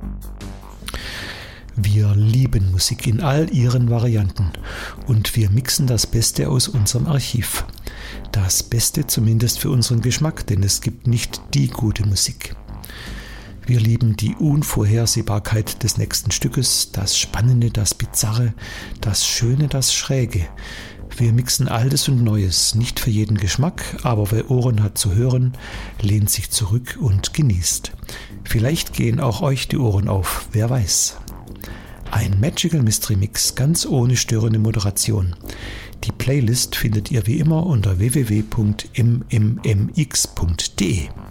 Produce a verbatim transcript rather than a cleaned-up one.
Wir lieben Musik in all ihren Varianten und wir mixen das Beste aus unserem Archiv. Das Beste zumindest für unseren Geschmack, denn es gibt nicht die gute Musik. Wir lieben die Unvorhersehbarkeit des nächsten Stückes, das Spannende, das Bizarre, das Schöne, das Schräge. Wir mixen Altes und Neues, nicht für jeden Geschmack, aber wer Ohren hat zu hören, lehnt sich zurück und genießt. Vielleicht gehen auch euch die Ohren auf, wer weiß. Ein Magical Mystery Mix ganz ohne störende Moderation. Die Playlist findet ihr wie immer unter w w w punkt m m m x punkt d e.